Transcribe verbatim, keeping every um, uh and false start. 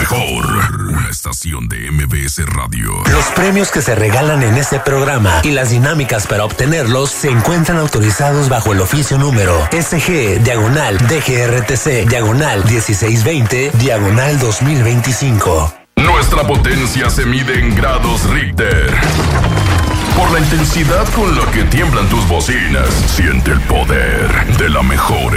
mejor. Una estación de M B S Radio. Los premios que se regalan en este programa y las dinámicas para obtenerlos se encuentran autorizados bajo el oficio número S G, diagonal, D G R T C, diagonal, dieciséis veinte, diagonal dos mil veinticinco. Nuestra potencia se mide en grados Richter. Por la intensidad con la que tiemblan tus bocinas, siente el poder de la mejor